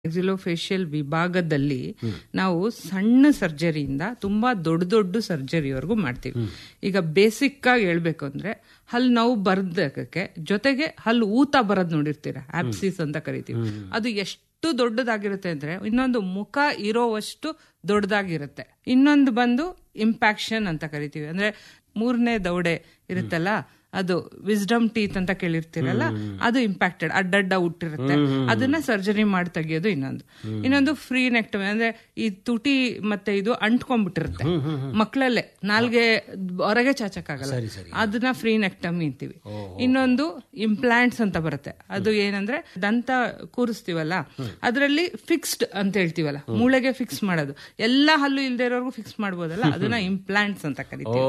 Maxillofacial ವಿಭಾಗದಲ್ಲಿ ನಾವು ಸಣ್ಣ ಸರ್ಜರಿಯಿಂದ ತುಂಬಾ ದೊಡ್ಡ ದೊಡ್ಡ ಸರ್ಜರಿವರೆಗೂ ಮಾಡ್ತೀವಿ. ಈಗ ಬೇಸಿಕ್ ಆಗಿ ಹೇಳ್ಬೇಕು ಅಂದ್ರೆ ಹಲ್ಲು ನೋವು ಬರ್ದಕ್ಕೆ ಜೊತೆಗೆ ಹಲ್ಲು ಊತ ಬರೋದ್ ನೋಡಿರ್ತೀರ, ಆಪ್ಸಿಸ್ ಅಂತ ಕರಿತೀವಿ. ಅದು ಎಷ್ಟು ದೊಡ್ಡದಾಗಿರುತ್ತೆ ಅಂದ್ರೆ ಇನ್ನೊಂದು ಮುಖ ಇರೋವಷ್ಟು ದೊಡ್ಡದಾಗಿರುತ್ತೆ. ಇನ್ನೊಂದು ಬಂದು ಇಂಪ್ಯಾಕ್ಷನ್ ಅಂತ ಕರಿತೀವಿ. ಅಂದ್ರೆ ಮೂರನೇ ದೌಡೆ ಇರುತ್ತಲ್ಲ, ಅದು ವಿಸ್ಡಮ್ ಟೀತ್ ಅಂತ ಕೇಳಿರ್ತೀರಲ್ಲ, ಅದು ಇಂಪ್ಯಾಕ್ಟೆಡ್ ಅಡ್ಡಡ್ಡ ಹುಟ್ಟಿರುತ್ತೆ. ಅದನ್ನ ಸರ್ಜರಿ ಮಾಡಿ ತೆಗಿಯೋದು ಇನ್ನೊಂದು ಫ್ರೀ ನೆಕ್ಟಮಿ. ಅಂದ್ರೆ ಈ ತುಟಿ ಮತ್ತೆ ಇದು ಅಂಟ್ಕೊಂಡ್ಬಿಟ್ಟಿರುತ್ತೆ ಮಕ್ಕಳಲ್ಲೇ, ನಾಲ್ಗೆ ಹೊರಗೆ ಚಾಚಕ್ಕಾಗಲ್ಲ, ಅದನ್ನ ಫ್ರೀ ನೆಕ್ಟಮಿ ಅಂತೀವಿ. ಇನ್ನೊಂದು ಇಂಪ್ಲಾಂಟ್ಸ್ ಅಂತ ಬರುತ್ತೆ. ಅದು ಏನಂದ್ರೆ ದಂತ ಕೂರಿಸ್ತೀವಲ್ಲ ಅದರಲ್ಲಿ ಫಿಕ್ಸ್ಡ್ ಅಂತ ಹೇಳ್ತೀವಲ್ಲ, ಮೂಳೆಗೆ ಫಿಕ್ಸ್ ಮಾಡೋದು. ಎಲ್ಲಾ ಹಲ್ಲು ಇಲ್ದೇ ಇರೋರ್ಗು ಫಿಕ್ಸ್ ಮಾಡ್ಬೋದಲ್ಲ, ಅದನ್ನ ಇಂಪ್ಲಾಂಟ್ಸ್ ಅಂತ ಕರಿತೀವಿ.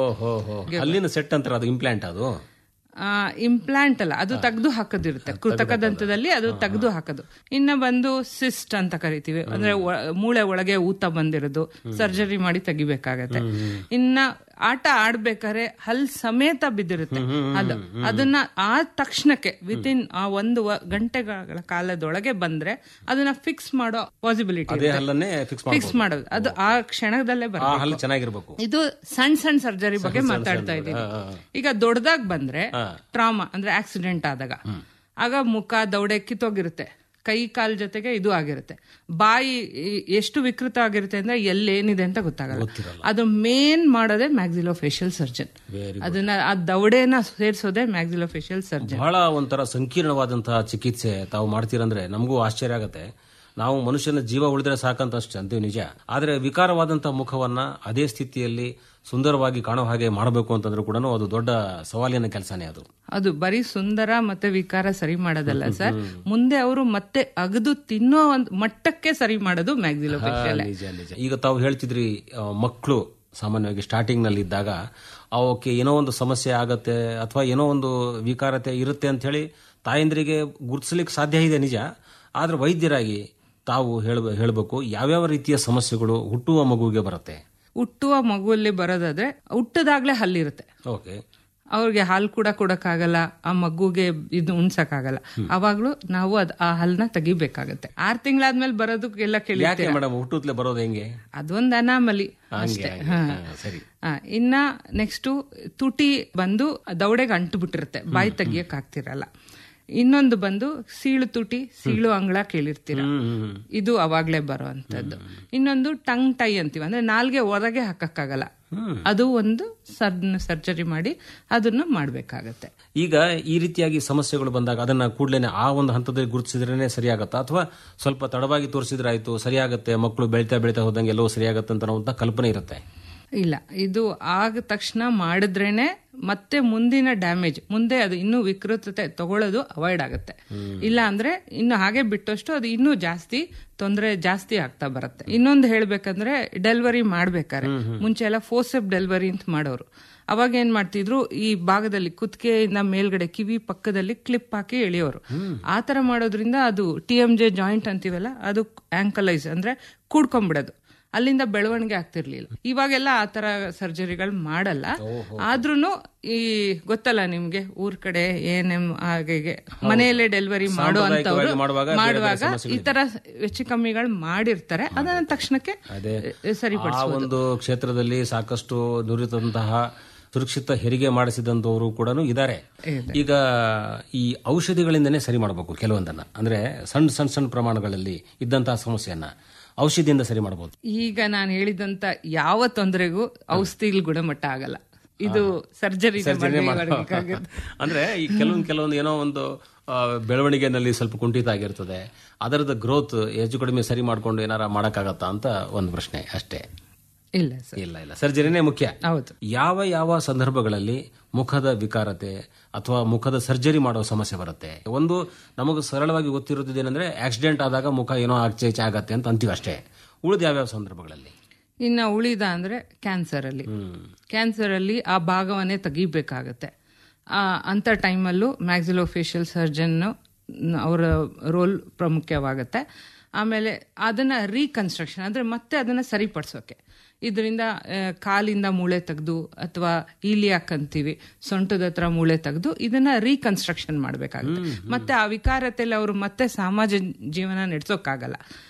ಇಂಪ್ಲಾಂಟ್ ಅಲ್ಲ, ಅದು ತೆಗೆದು ಹಾಕೋದಿರುತ್ತೆ. ಕೃತಕ ದಂತದಲ್ಲಿ ಅದು ತೆಗೆದು ಹಾಕೋದು. ಇನ್ನ ಬಂದು ಸಿಸ್ಟ್ ಅಂತ ಕರಿತೀವಿ. ಅಂದ್ರೆ ಮೂಳೆ ಒಳಗೆ ಊತ ಬಂದಿರೋದು, ಸರ್ಜರಿ ಮಾಡಿ ತೆಗಿಬೇಕಾಗತ್ತೆ. ಇನ್ನ ಆಟ ಆಡ್ಬೇಕಾದ್ರೆ ಹಲ್ ಸಮೇತ ಬಿದ್ದಿರುತ್ತೆ, ಅದನ್ನ ಆ ತಕ್ಷಣಕ್ಕೆ ವಿತಿನ್ ಆ 1 ಗಂಟೆಗಳ ಕಾಲದೊಳಗೆ ಬಂದ್ರೆ ಅದನ್ನ ಫಿಕ್ಸ್ ಮಾಡೋ ಪಾಸಿಬಿಲಿಟಿ, ಫಿಕ್ಸ್ ಮಾಡೋದು ಅದು ಆ ಕ್ಷಣದಲ್ಲೇ ಬರಬೇಕು. ಇದು ಸಣ್ಣ ಸರ್ಜರಿ ಬಗ್ಗೆ ಮಾತಾಡ್ತಾ ಇದ್ದೀವಿ. ಈಗ ದೊಡ್ಡದಾಗ್ ಬಂದ್ರೆ ಟ್ರಾಮಾ ಅಂದ್ರೆ ಆಕ್ಸಿಡೆಂಟ್ ಆದಾಗ, ಆಗ ಮುಖ ದೌಡೆ ಕಿತ್ತೋಗಿರುತ್ತೆ, ಕೈ ಕಾಲ್ ಜೊತೆಗೆ ಇದು ಆಗಿರುತ್ತೆ. ಬಾಯಿ ಎಷ್ಟು ವಿಕೃತ ಆಗಿರುತ್ತೆ ಅಂದ್ರೆ ಎಲ್ಲೇನಿದೆ ಅಂತ ಗೊತ್ತಾಗಲ್ಲ. ಅದು ಮೇನ್ ಮಾಡೋದೇ ಮ್ಯಾಕ್ಸಿಲೋಫೇಶಿಯಲ್ ಸರ್ಜನ್. ಅದನ್ನ ಆ ದೌಡೆನ ಸೇರಿಸೋದೇ ಮ್ಯಾಕ್ಸಿಲೋಫೇಶಿಯಲ್ ಸರ್ಜನ್. ಬಹಳ ಒಂಥರ ಸಂಕೀರ್ಣವಾದಂತಹ ಚಿಕಿತ್ಸೆ ತಾವು ಮಾಡ್ತೀರಂದ್ರೆ ನಮಗೂ ಆಶ್ಚರ್ಯ ಆಗತ್ತೆ. ನಾವು ಮನುಷ್ಯನ ಜೀವ ಉಳಿದ್ರೆ ಸಾಕಂತ ಅಷ್ಟೇ ಅಂತೀವಿ, ನಿಜ. ಆದ್ರೆ ವಿಕಾರವಾದಂತಹ ಮುಖವನ್ನ ಅದೇ ಸ್ಥಿತಿಯಲ್ಲಿ ಸುಂದರವಾಗಿ ಕಾಣೋ ಹಾಗೆ ಮಾಡಬೇಕು ಅಂತಂದ್ರೂ ಕೂಡ ಅದು ದೊಡ್ಡ ಸವಾಲಿನ ಕೆಲಸನೇ. ಅದು ಬರೀ ಸುಂದರ ಮತ್ತೆ ವಿಕಾರ ಸರಿ ಮಾಡೋದಲ್ಲ ಸರ್, ಮುಂದೆ ಅವರು ಮತ್ತೆ ಅಗದು ತಿನ್ನೋ ಒಂದು ಮಟ್ಟಕ್ಕೆ ಸರಿ ಮಾಡೋದು ಮ್ಯಾಕ್ಸಿಲೋಫೇಶಿಯಲ್. ಈಗ ತಾವು ಹೇಳ್ತಿದ್ರಿ, ಮಕ್ಕಳು ಸಾಮಾನ್ಯವಾಗಿ ಸ್ಟಾರ್ಟಿಂಗ್ ನಲ್ಲಿ ಇದ್ದಾಗ ಅವಕ್ಕೆ ಏನೋ ಒಂದು ಸಮಸ್ಯೆ ಆಗತ್ತೆ ಅಥವಾ ಏನೋ ಒಂದು ವಿಕಾರತೆ ಇರುತ್ತೆ ಅಂತ ಹೇಳಿ ತಾಯಂದ್ರಿಗೆ ಗುರುತಿಸ್ಲಿಕ್ಕೆ ಸಾಧ್ಯ ಇದೆ, ನಿಜ. ಆದ್ರೆ ವೈದ್ಯರಾಗಿ ತಾವು ಹೇಳಬೇಕು, ಯಾವ್ಯಾವ ರೀತಿಯ ಸಮಸ್ಯೆಗಳು ಹುಟ್ಟುವ ಮಗುವಿಗೆ ಬರುತ್ತೆ? ಹುಟ್ಟುವ ಮಗುವಲ್ಲಿ ಬರೋದಾದ್ರೆ ಹುಟ್ಟದಾಗ್ಲೇ ಹಲ್ಲಿರುತ್ತೆ, ಅವ್ರಿಗೆ ಹಾಲು ಕೂಡ ಕೊಡಕ್ಕಾಗಲ್ಲ, ಆ ಮಗುಗೆ ಇದು ಉಣ್ಸಕ್ಕಾಗಲ್ಲ. ಅವಾಗ್ಲೂ ನಾವು ಆ ಹಲ್ನ ತೆಗಿಬೇಕಾಗತ್ತೆ. 6 ತಿಂಗಳಾದ್ಮೇಲೆ ಬರೋದಕ್ಕೆಲ್ಲ ಕೇಳಿರ್ತೀವಿ. ಹುಟ್ಟುತ್ತಲೇ ಬರೋದು ಹೆಂಗೆ? ಅದೊಂದು ಅನಾಮಲಿ ಅಷ್ಟೇ. ಇನ್ನ ನೆಕ್ಸ್ಟ್ ತುಟಿ ಬಂದು ದೌಡೆಗೆ ಅಂಟು ಬಿಟ್ಟಿರುತ್ತೆ, ಬಾಯಿ ತೆಗಿಯಕ್ ಆಗ್ತಿರಲ್ಲ. ಇನ್ನೊಂದು ಬಂದು ಸೀಳು ತುಟಿ, ಸೀಳು ಅಂಗಳ ಕೇಳಿರ್ತೀರ, ಇದು ಅವಾಗ್ಲೇ ಬರೋ ಅಂತದ್ದು. ಇನ್ನೊಂದು ಟಂಗ್ ಟೈ ಅಂತೀವಿ, ಅಂದ್ರೆ ನಾಲ್ಗೆ ಹೊರಗೆ ಹಾಕಕ್ಕಾಗಲ್ಲ, ಅದು ಒಂದು ಸರ್ಜರಿ ಮಾಡಿ ಅದನ್ನ ಮಾಡ್ಬೇಕಾಗತ್ತೆ. ಈಗ ಈ ರೀತಿಯಾಗಿ ಸಮಸ್ಯೆಗಳು ಬಂದಾಗ ಅದನ್ನ ಕೂಡಲೇ ಆ ಒಂದು ಹಂತದಲ್ಲಿ ಗುರುತಿಸಿದ್ರೇನೆ ಸರಿಯಾಗತ್ತಾ, ಅಥವಾ ಸ್ವಲ್ಪ ತಡವಾಗಿ ತೋರಿಸಿದ್ರೆ ಆಯ್ತು ಸರಿಯಾಗತ್ತೆ, ಮಕ್ಕಳು ಬೆಳಿತಾ ಹೋದಂಗೆ ಎಲ್ಲವೂ ಸರಿಯಾಗತ್ತೆ ಅಂತ ಕಲ್ಪನೆ ಇರುತ್ತೆ? ಇಲ್ಲ, ಇದು ಆಗ ತಕ್ಷಣ ಮಾಡಿದ್ರೇನೆ ಮತ್ತೆ ಮುಂದಿನ ಡ್ಯಾಮೇಜ್, ಮುಂದೆ ಅದು ಇನ್ನೂ ವಿಕೃತತೆ ತಗೊಳ್ಳೋದು ಅವಾಯ್ಡ್ ಆಗುತ್ತೆ. ಇಲ್ಲ ಅಂದ್ರೆ ಇನ್ನು ಹಾಗೆ ಬಿಟ್ಟಷ್ಟು ಅದು ಇನ್ನೂ ಜಾಸ್ತಿ ತೊಂದರೆ ಜಾಸ್ತಿ ಆಗ್ತಾ ಬರುತ್ತೆ. ಇನ್ನೊಂದು ಹೇಳ್ಬೇಕಂದ್ರೆ, ಡೆಲಿವರಿ ಮಾಡ್ಬೇಕಾರೆ ಮುಂಚೆ ಎಲ್ಲ ಫೋರ್ಸೆಪ್ ಡೆಲಿವರಿ ಅಂತ ಮಾಡೋರು. ಅವಾಗ ಏನ್ ಮಾಡ್ತಿದ್ರು, ಈ ಭಾಗದಲ್ಲಿ ಕುತ್ತಿಗೆಯಿಂದ ಮೇಲ್ಗಡೆ ಕಿವಿ ಪಕ್ಕದಲ್ಲಿ ಕ್ಲಿಪ್ ಹಾಕಿ ಎಳೆಯೋರು. ಆತರ ಮಾಡೋದ್ರಿಂದ ಅದು TMJ ಜಾಯಿಂಟ್ ಅಂತೀವಲ್ಲ, ಅದು ಆಂಕಲೈಸ್ ಅಂದ್ರೆ ಕೂಡ್ಕೊಂಡ್ಬಿಡೋದು, ಅಲ್ಲಿಂದ ಬೆಳವಣಿಗೆ ಆಗ್ತಿರ್ಲಿಲ್ಲ. ಇವಾಗೆಲ್ಲ ಆತರ ಸರ್ಜರಿಗಳು ಮಾಡಲ್ಲ. ಆದ್ರೂನು ಈ ಗೊತ್ತಲ್ಲ ನಿಮ್ಗೆ, ಊರ್ ಕಡೆ ANM ಹಾಗೆ ಮನೆಯಲ್ಲೇ ಡೆಲಿವರಿ ಮಾಡುವಂತವ್ರು ಮಾಡುವಾಗ ಈ ತರ ಹೆಚ್ಚು ಕಮ್ಮಿಗಳು ಮಾಡಿರ್ತಾರೆ, ಅದನ್ನ ತಕ್ಷಣಕ್ಕೆ ಸರಿಪಡಿಸಬಹುದು. ಒಂದು ಕ್ಷೇತ್ರದಲ್ಲಿ ಸಾಕಷ್ಟು ನುರಿತಂತಹ ಸುರಕ್ಷಿತ ಹೆರಿಗೆ ಮಾಡಿಸಿದಂತವರು ಕೂಡ ಇದ್ದಾರೆ. ಈಗ ಈ ಔಷಧಿಗಳಿಂದನೇ ಸರಿ ಮಾಡಬೇಕು ಕೆಲವೊಂದನ್ನ, ಅಂದ್ರೆ ಸಣ್ಣ ಪ್ರಮಾಣಗಳಲ್ಲಿ ಇದ್ದಂತಹ ಸಮಸ್ಯೆಯನ್ನ ಔಷಧಿಯಿಂದ ಸರಿ ಮಾಡಬಹುದು. ಈಗ ನಾನು ಹೇಳಿದಂತ ಯಾವ ತೊಂದರೆಗೂ ಔಷಧಿ ಗುಣಮಟ್ಟ ಆಗಲ್ಲ, ಇದು ಸರ್ಜರಿ. ಅಂದ್ರೆ ಈ ಕೆಲವೊಂದು ಏನೋ ಒಂದು ಬೆಳವಣಿಗೆನಲ್ಲಿ ಸ್ವಲ್ಪ ಕುಂಠಿತ ಆಗಿರ್ತದೆ, ಅದರದ ಗ್ರೋತ್ ಹೆಚ್ಚು ಕಡಿಮೆ ಸರಿ ಮಾಡ್ಕೊಂಡು ಏನಾರ ಮಾಡಕ್ಕಾಗತ್ತಾ ಅಂತ ಒಂದು ಪ್ರಶ್ನೆ ಅಷ್ಟೇ. ಇಲ್ಲ, ಸರ್ಜರಿನೇ ಮುಖ್ಯ. ಹೌದು. ಯಾವ ಸಂದರ್ಭಗಳಲ್ಲಿ ಮುಖದ ವಿಕಾರತೆ ಅಥವಾ ಮುಖದ ಸರ್ಜರಿ ಮಾಡೋ ಸಮಸ್ಯೆ ಬರುತ್ತೆ? ಒಂದು ನಮಗೆ ಸರಳವಾಗಿ ಗೊತ್ತಿರುತ್ತದೇನೆಂದ್ರೆ, ಆಕ್ಸಿಡೆಂಟ್ ಆದಾಗ ಮುಖ ಏನೋ ಆಚೆ ಆಗತ್ತೆ ಅಂತ ಅಂತೀವಿ ಅಷ್ಟೇ. ಉಳಿದ ಯಾವ್ಯಾವ ಸಂದರ್ಭಗಳಲ್ಲಿ? ಇನ್ನ ಉಳಿದ ಅಂದ್ರೆ ಕ್ಯಾನ್ಸರ್ ಅಲ್ಲಿ ಆ ಭಾಗವನ್ನೇ ತೆಗಿಬೇಕಾಗತ್ತೆ. ಅಂತ ಟೈಮಲ್ಲೂ ಮ್ಯಾಕ್ಸಿಲೋಫೇಶಿಯಲ್ ಸರ್ಜನ್ ಅವರ ರೋಲ್ ಪ್ರಮುಖವಾಗತ್ತೆ. ಆಮೇಲೆ ಅದನ್ನ ರೀಕನ್ಸ್ಟ್ರಕ್ಷನ್ ಅಂದ್ರೆ ಮತ್ತೆ ಅದನ್ನ ಸರಿಪಡಿಸೋಕೆ, ಇದರಿಂದ ಕಾಲಿಂದ ಮೂಳೆ ತೆಗೆದು ಅಥವಾ ಈಲಿಯಾಕ್ ಅಂತೀವಿ, ಸೊಂಟದ ಹತ್ರ ಮೂಳೆ ತೆಗೆದು ಇದನ್ನ ರೀಕನ್ಸ್ಟ್ರಕ್ಷನ್ ಮಾಡಬೇಕಾಗುತ್ತೆ. ಮತ್ತೆ ಆ ವಿಕಾರತೆಯಲ್ಲಿ ಅವರು ಮತ್ತೆ ಸಮಾಜ ಜೀವನ ನಡೆಸೋಕ್ಕಾಗಲ್ಲ.